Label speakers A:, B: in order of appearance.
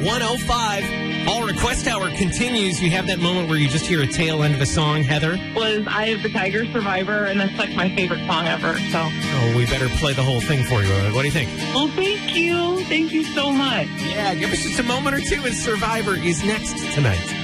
A: 105. All Request Hour continues. You have that moment where you just hear a tail end of a song, Heather?
B: Was Eye of the Tiger, Survivor, and that's like my favorite song ever. So.
A: Oh, we better play the whole thing for you. What do you think?
B: Well, thank you. Thank you so much.
A: Yeah, give us just a moment or two, and Survivor is next tonight.